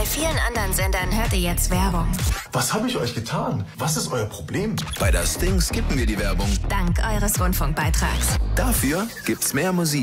Bei vielen anderen Sendern hört ihr jetzt Werbung. Was habe ich euch getan? Was ist euer Problem? Bei der Sting skippen wir die Werbung. Dank eures Rundfunkbeitrags. Dafür gibt's mehr Musik.